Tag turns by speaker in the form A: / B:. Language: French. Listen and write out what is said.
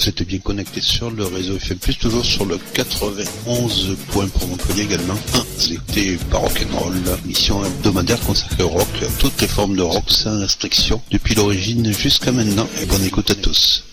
A: vous êtes bien connectés sur le réseau FM+, toujours sur le 91 points pour Montpellier également. C'était par Rock'n'Roll, émission hebdomadaire consacrée au rock, toutes les formes de rock sans restriction, depuis l'origine jusqu'à maintenant. Et bonne écoute à tous.